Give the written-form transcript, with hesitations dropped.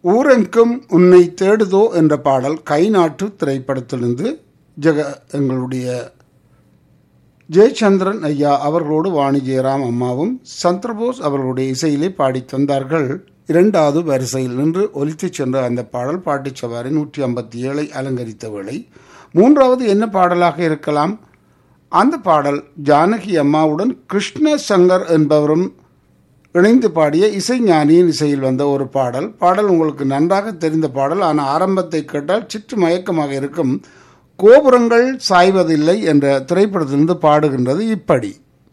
ஊரெங்கும் உன்னை தேடுதோ என்ற பாடல் கை நாட்டு திரைப்படத்திலிருந்து எங்களுடைய ஜெயச்சந்திரன் ஐயா அவர்களோடு வாணி ஜெயராம் அம்மாவும் சந்திரபோஸ் அவர்களுடைய இசையிலே பாடி தந்தார்கள். இரண்டாவது வரிசையில் நின்று ஒலித்து சென்ற அந்த பாடல் பாட்டுச் சவாரி 157 அலங்கரித்த வேளை. மூன்றாவது என்ன பாடலாக இருக்கலாம்? அந்த பாடல் ஜானகி அம்மாவுடன் கிருஷ்ண சங்கர் என்பவரும் இணைந்து பாடிய இசைஞானியின் இசையில் வந்த ஒரு பாடல். பாடல் உங்களுக்கு நன்றாக தெரிந்த பாடல். ஆனால் ஆரம்பத்தை கேட்டால் சிற்று மயக்கமாக இருக்கும். கோபுரங்கள் சாய்வதில்லை என்ற திரைப்படத்திலிருந்து பாடுகின்றது இப்படி.